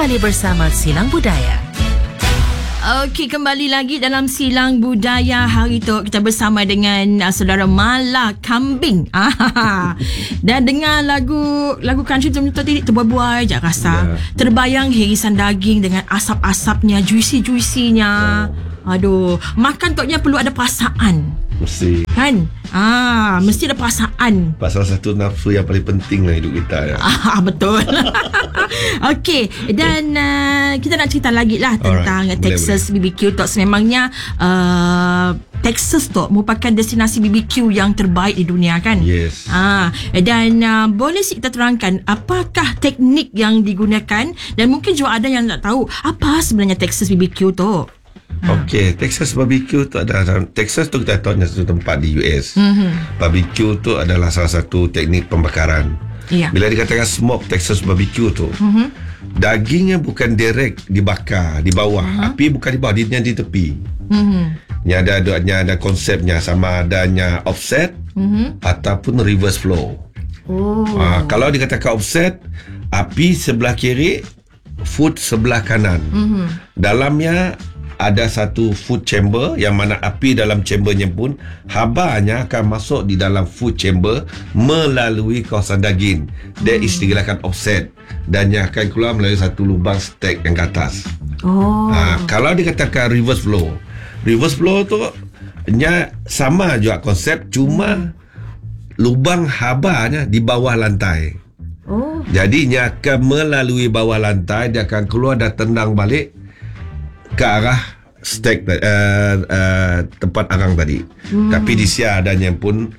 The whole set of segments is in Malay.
kembali bersama Silang Budaya. Okey, kembali lagi dalam Silang Budaya. Hari tu kita bersama dengan saudara Mala Kambing. Dan dengar lagu country tu tadi terbuai je rasa. Terbayang hirisan daging dengan asap-asapnya, juicy-juicynya. Aduh, makan toknya perlu ada perasaan. Mesti. Kan? Mesti ada perasaan. Salah satu nafsu yang paling penting dalam hidup kita ya. Betul. Okey, dan kita nak cerita lagi lah tentang Texas BBQ tu. Sememangnya Texas tu merupakan destinasi BBQ yang terbaik di dunia kan? Yes. Dan boleh kita terangkan apakah teknik yang digunakan, dan mungkin juga ada yang tak tahu apa sebenarnya Texas BBQ tu. Okey, Texas barbecue tu adalah, Texas tu kita tahu satu tempat di US. Barbecue tu adalah salah satu teknik pembakaran. Bila dikatakan smoke Texas barbecue tu, dagingnya bukan direct dibakar di bawah, api bukan di bawah, dia di tepi. Ada konsepnya, sama adanya offset ataupun reverse flow. Kalau dikatakan offset, api sebelah kiri, food sebelah kanan. Dalamnya ada satu food chamber yang mana api dalam chambernya pun habarnya akan masuk di dalam food chamber melalui kawasan daging. That is dikatakan offset, dan yang akan keluar melalui satu lubang steak yang ke atas. Kalau dikatakan reverse flow tu sama juga konsep, cuma lubang habarnya di bawah lantai. Jadinya akan melalui bawah lantai, dia akan keluar dan tendang balik ke arah steak tempat arang tadi. Tapi di sini ada yang pun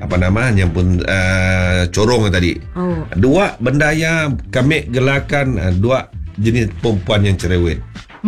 corong tadi. Dua benda yang kami gelarkan dua jenis perempuan yang cerewet.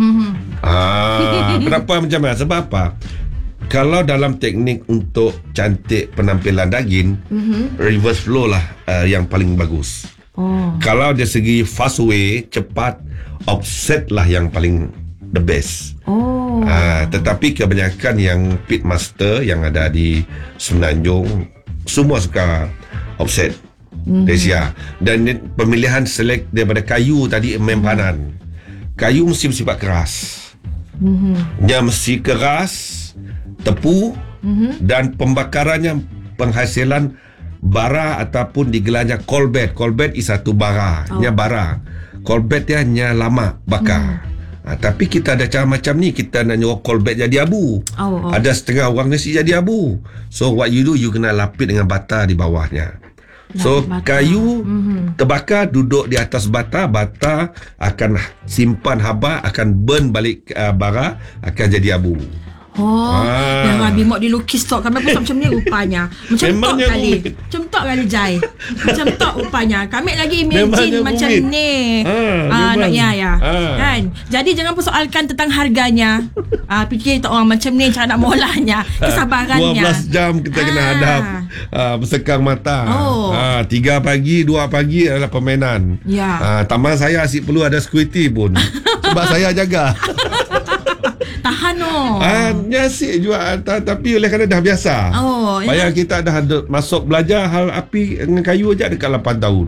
Kenapa macam mana? Sebab apa? Kalau dalam teknik untuk cantik penampilan daging, reverse flow lah yang paling bagus. Kalau dari segi fast way, cepat, offset lah yang paling the best. Tetapi kebanyakan yang pitmaster yang ada di Semenanjung semua suka offset Desia. Dan pemilihan select daripada kayu tadi mempanan. Kayu mesti bersifat keras. Dia mesti keras, tepu, dan pembakarannya penghasilan bara ataupun digelarnya coalbed. Coalbed is satu bara. Coalbed dia hanya lama bakar. Tapi kita ada cara macam ni, kita nak nyuruh coalbed jadi abu. Ada setengah orang nasi jadi abu. So what you do, you kena lapit dengan bata di bawahnya. So kayu terbakar, duduk di atas bata akan simpan haba, akan burn balik bara, akan jadi abu. Yang Rabi Mok dilukis tok kami pun macam ni rupanya. Macam tok kali Jai. Macam tok rupanya. Kami lagi imagine macam ni. Nak kan. Jadi jangan persoalkan tentang harganya. Fikir tok orang macam ni cara nak molahnya, kesabarannya. 12 jam kita kena hadap bersekang mata. 3 pagi 2 pagi adalah permainan. Taman saya asyik perlu ada security pun. Sebab saya jaga. Tahan nyasik juga, tapi oleh kerana dah biasa. Bayang kita dah masuk belajar hal api dengan kayu aja dekat 8 tahun.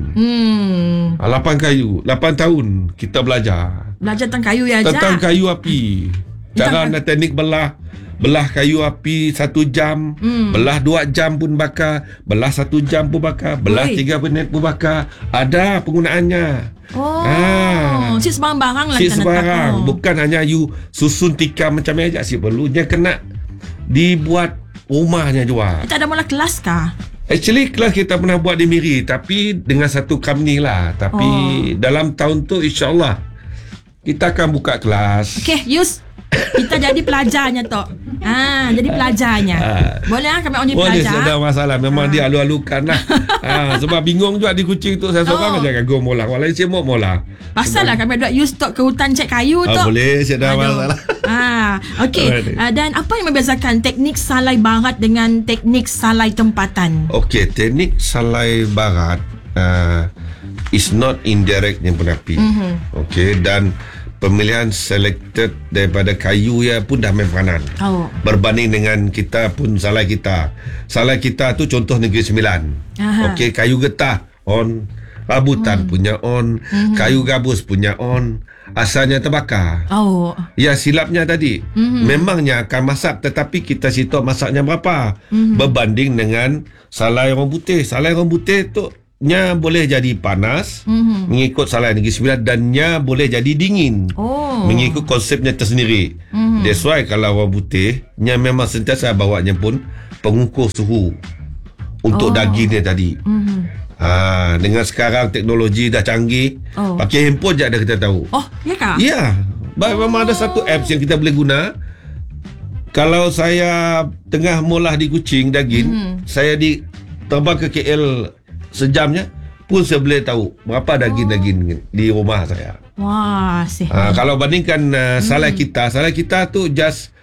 8 tahun kita belajar tentang kayu ya, tentang kayu api. Cara dan teknik belah kayu api 1 jam, belah 2 jam pun bakar, belah 1 jam pun bakar, belah 3 minit pun bakar. Ada penggunaannya. Si sembarang lah. Si sembarang. Bukan hanya you susun tikam macam ni aja. Si perlunya kena dibuat rumahnya juga. Kita ada mula kelas kah? Actually kelas kita pernah buat di Miri, tapi dengan satu company lah. Tapi dalam tahun tu insyaAllah kita akan buka kelas. Okay, Yus, kita jadi pelajarnya tok. Jadi pelajarnya. Boleh kami on boleh, pelajar. tak ada masalah. Memang dia alu-alukan lah. Sebab bingung juga di Kuching tu. Saya seorang aja go mola. Walau saya mau mola. Pasal lah kami duduk use tok ke hutan cek kayu tok. Boleh, saya ada masalah. Okey. Dan apa yang membezakan teknik salai barat dengan teknik salai tempatan? Okey, teknik salai barat is not indirect yang penapi. Okey, dan pemilihan selected daripada kayu ya pun dah mempanan. Berbanding dengan kita pun salai kita tu contoh Negeri Sembilan. Okey, kayu getah on Rabutan punya on, kayu gabus punya on. Asalnya terbakar. Oh. Ya, silapnya tadi. Memangnya akan masak, tetapi kita situ masaknya berapa? Berbanding dengan salai orang putih. Salai orang putih tu nya boleh jadi panas mengikut salai Negeri Sembilan, dan nya boleh jadi dingin mengikut konsepnya tersendiri. That's why kalau orang putih nya memang sentiasa bawanya pun pengukur suhu untuk dagingnya tadi. Dengan sekarang teknologi dah canggih, pakai handphone je dah kita tahu. Oh, ya kah? Ya, memang ada satu apps yang kita boleh guna. Kalau saya tengah molah di Kuching daging, saya terbang ke KL sejamnya pun saya boleh tahu berapa daging-daging di rumah saya. Wah, sihat. Kalau bandingkan salai kita tu just